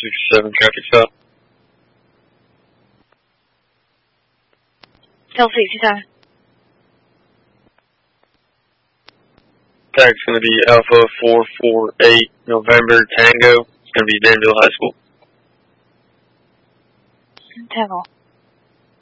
167 traffic stop. Delta 67. Tag's going to be Alpha 448 November Tango. It's going to be Danville High School. Tango.